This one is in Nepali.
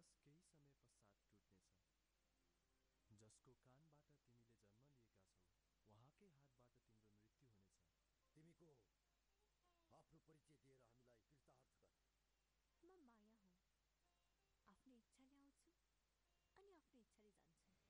बस केही समय पश्चात टुट्नेछ। जसको कानबाट तिमीले जन्म लिएका छौ उहाँकै हातबाट तिम्रो मृत्यु हुनेछ। तिमी को हो? आफ्नो परिचय दिएर हामीलाई कृतार्थ गर। म माया हुँ। आफ्नो इच्छाले आउँछु अनि आफ्नो इच्छाले जान्छु।